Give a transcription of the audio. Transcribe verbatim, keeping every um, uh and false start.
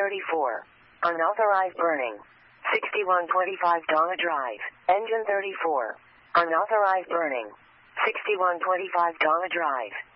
thirty-four. Unauthorized burning. sixty-one twenty-five Donna Drive. Engine thirty-four. Unauthorized burning. sixty-one twenty-five Donna Drive.